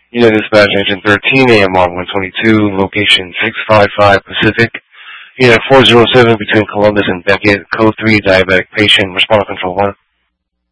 Unit Dispatch Engine 13, AMR 122, location 655 Pacific. Unit 407 between Columbus and Beckett, Code 3, diabetic patient, respond to Control 1.